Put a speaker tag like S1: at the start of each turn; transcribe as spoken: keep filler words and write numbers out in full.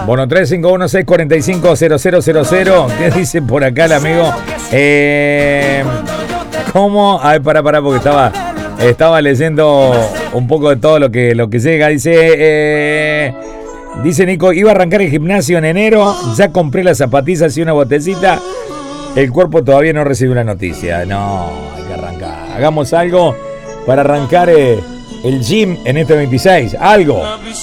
S1: Bueno, tres cinco uno seis cuatro cinco cero cero cero cero. ¿Qué dice por acá el amigo? Eh, ¿Cómo? A ver, pará, pará, porque estaba, estaba leyendo un poco de todo lo que, lo que llega. Dice, eh, dice Nico, iba a arrancar el gimnasio en enero, ya compré las zapatillas y una botecita. El cuerpo todavía no recibe una noticia. No, hay que arrancar. Hagamos algo para arrancar eh, el gym en este veintiséis. Algo.